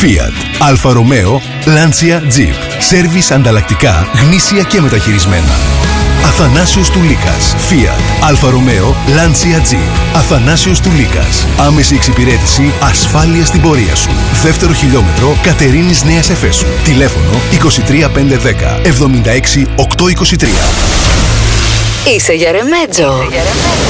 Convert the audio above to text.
Fiat, Alfa Romeo, Lancia Jeep. Σέρβις ανταλλακτικά, γνήσια και μεταχειρισμένα. Αθανάσιος Τουλίκας. Fiat, Alfa Romeo, Lancia Jeep. Αθανάσιος Τουλίκας. Άμεση εξυπηρέτηση, ασφάλεια στην πορεία σου. Δεύτερο χιλιόμετρο, Κατερίνης Νέας Εφέσου. Τηλέφωνο 23510 76 823. Είσαι για ρεμέτζο.